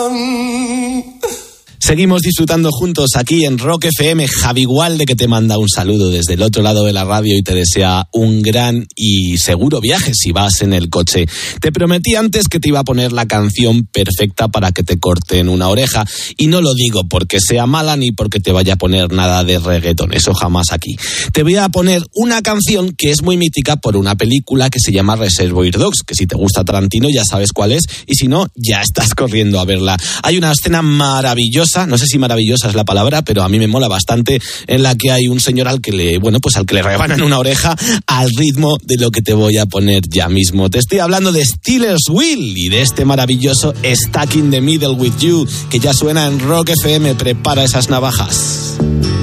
Seguimos disfrutando juntos aquí en Rock FM. Javi Gualde, que te manda un saludo desde el otro lado de la radio y te desea un gran y seguro viaje si vas en el coche. Te prometí antes que te iba a poner la canción perfecta para que te corten una oreja, y no lo digo porque sea mala ni porque te vaya a poner nada de reggaetón, eso jamás aquí. Te voy a poner una canción que es muy mítica por una película que se llama Reservoir Dogs, que si te gusta Tarantino ya sabes cuál es, y si no, ya estás corriendo a verla. Hay una escena maravillosa, no sé si maravillosa es la palabra, pero a mí me mola bastante, en la que hay un señor al que le rebanan una oreja al ritmo de lo que te voy a poner ya mismo. Te estoy hablando de Steelers Wheel y de este maravilloso Stuck in the Middle with You, que ya suena en Rock FM. Prepara esas navajas.